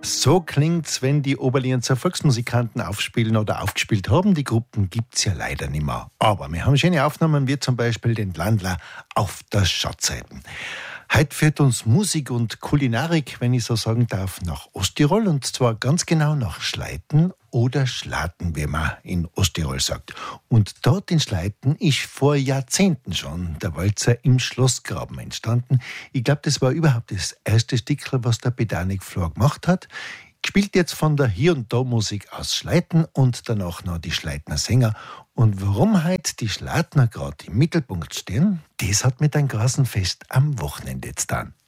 So klingt's, wenn die Oberlienzer Volksmusikanten aufspielen oder aufgespielt haben. Die Gruppen gibt's ja leider nicht mehr. Aber wir haben schöne Aufnahmen, wie zum Beispiel den Landler auf der Schatzseiten. Heute führt uns Musik und Kulinarik, wenn ich so sagen darf, nach Osttirol. Und zwar ganz genau nach Schleiten oder Schlaten, wie man in Osttirol sagt. Und dort in Schleiten ist vor Jahrzehnten schon der Walzer im Schlossgraben entstanden. Ich glaube, das war überhaupt das erste Stickerl, was der Pedanik Flor gemacht hat. Gespielt jetzt von der Hier und Da Musik aus Schleiten und danach noch die Schleitner Sänger. Und warum heute die Schleitner gerade im Mittelpunkt stehen, das hat mit einem großen Fest am Wochenende jetzt getan.